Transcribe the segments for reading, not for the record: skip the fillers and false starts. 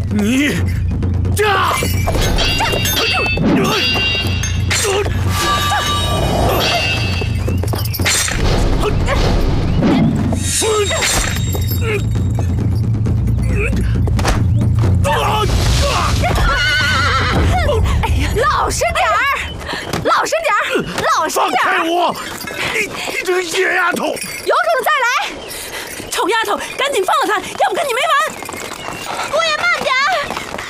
你，驾！ 老实点儿，老实点儿，老实点儿！ 放开我！你这个野丫头！ 有种再来！臭丫头，赶紧放了他，要不跟你没完！姑爷慢点儿！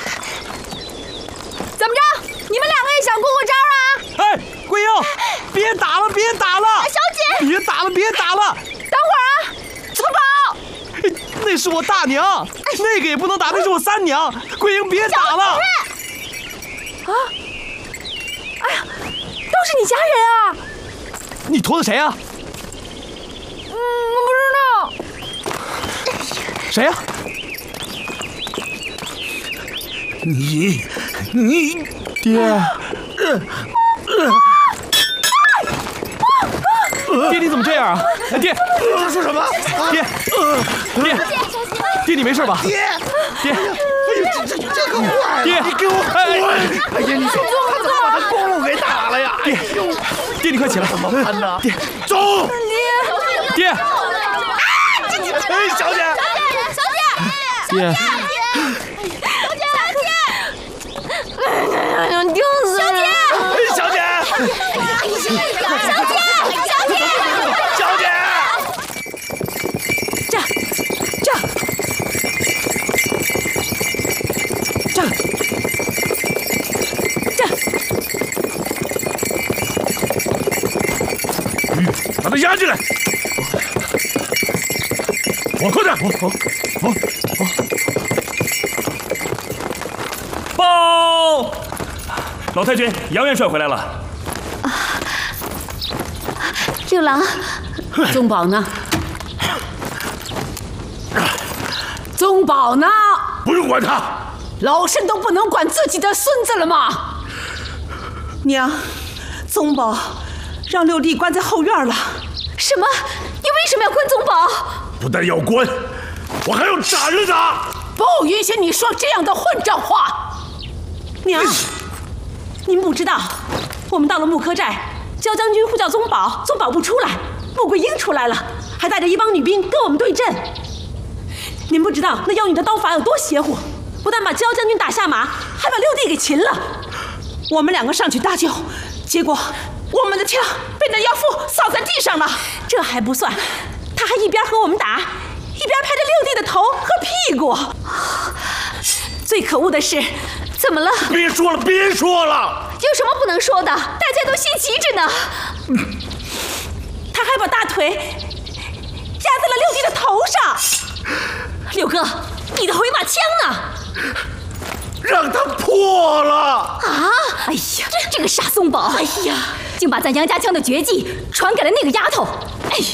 怎么着？你们两个也想过招啊？ 哎，桂英，别打了，别打了！ 小姐， 别打了，别打了！ 等会儿啊，宗保！ 那是我大娘，那个也不能打，那是我三娘。桂英，别打了！ 啊！哎呀，都是你家人啊！ 你驮的谁啊？ 不知道。 谁呀？ 你， 爹。爹，你怎么这样啊？爹， 说什么？ 爹，爹，你没事吧？ 爹， 爹， 这个坏！ 爹， 你给我滚！哎呀，你说他怎么把他公路给打了呀？ 爹，爹，你快起来！ 怎么办呢？ 爹， 走！ 爹， 哎，小姐， 爹， 哎呀，丢死人！ 小姐，把他押进来！快点！ 报！老太君，杨元帅回来了。 六郎，宗保呢？宗保呢？ 不用管他。 老身都不能管自己的孙子了吗？ 娘，宗保让六弟关在后院了。 什么？你为什么要关宗保？ 不但要关，我还要斩了他！ 不允许你说这样的混账话！ 娘，您不知道，我们到了木柯寨，焦将军呼叫宗保，宗保不出来，穆桂英出来了，还带着一帮女兵跟我们对阵。您不知道那妖女的刀法有多邪乎，不但把焦将军打下马，还把六弟给擒了。我们两个上去搭救，结果我们的枪被那妖妇扫在地上了。这还不算，他还一边和我们打，一边拍着六弟的头和屁股。最可恶的是，怎么了？ 别说了，别说了！ 有什么不能说的？大家都心急着呢。 他还把大腿压在了六弟的头上。六哥，你的回马枪呢？ 让他破了！ 啊！哎呀，这个傻松宝！哎呀，竟把咱杨家枪的绝技传给了那个丫头！哎呀！